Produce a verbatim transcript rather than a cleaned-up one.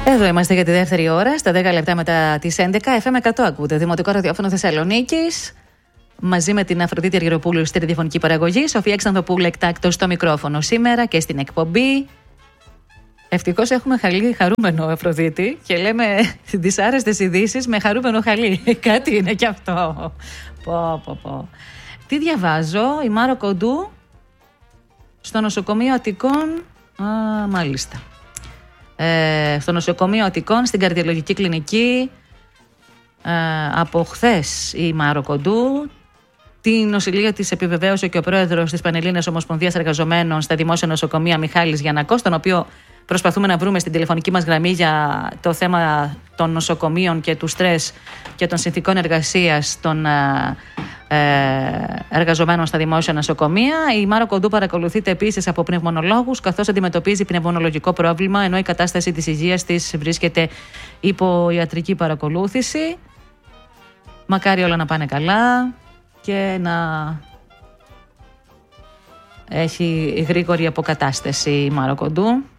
Εδώ είμαστε για τη δεύτερη ώρα, στα δέκα λεπτά μετά τις έντεκα. εφ εμ εκατό ακούτε, Δημοτικό Ραδιόφωνο Θεσσαλονίκης. Μαζί με την Αφροδίτη Αργυροπούλου στη ραδιοφωνική παραγωγή, Σοφία Ξανθοπούλου εκτάκτως στο μικρόφωνο σήμερα και στην εκπομπή. Ευτυχώς έχουμε χαλί χαρούμενο, Αφροδίτη, και λέμε δυσάρεστες ειδήσεις με χαρούμενο χαλί. Κάτι είναι κι αυτό. Πω, πω, πω. Τι διαβάζω, η Μάρο Κοντού στο νοσοκομείο Αττικών. Α, μάλιστα. Ε, στο νοσοκομείο Αττικών, στην καρδιολογική κλινική. Ε, από χθες η Μάρο Κοντού. Την νοσηλεία της επιβεβαίωσε και ο πρόεδρος της Πανελλήνιας Ομοσπονδίας Εργαζομένων στα Δημόσια Νοσοκομεία, Μιχάλης Γιαννακός, τον οποίο προσπαθούμε να βρούμε στην τηλεφωνική μας γραμμή για το θέμα των νοσοκομείων και του στρες και των συνθηκών εργασίας των ε, εργαζομένων στα δημόσια νοσοκομεία. Η Μάρο Κοντού παρακολουθείται επίσης από πνευμονολόγους, καθώς αντιμετωπίζει πνευμονολογικό πρόβλημα, ενώ η κατάσταση της υγείας της βρίσκεται υπό ιατρική παρακολούθηση. Μακάρι όλα να πάνε καλά και να έχει γρήγορη αποκατάσταση η Μάρο Κοντού.